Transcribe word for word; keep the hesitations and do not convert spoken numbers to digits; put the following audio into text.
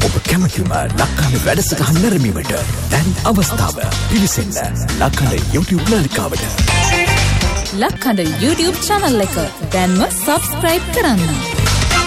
ඔබ කැමතිම ලක්කඩ වැඩසටහන් නැරඹීමට දැන් අවස්ථාව. පිවිසෙන්න ලක්කඩ YouTube නාලිකාවට. ලක්කඩ YouTube channel එක දැන්ම subscribe කරන්න.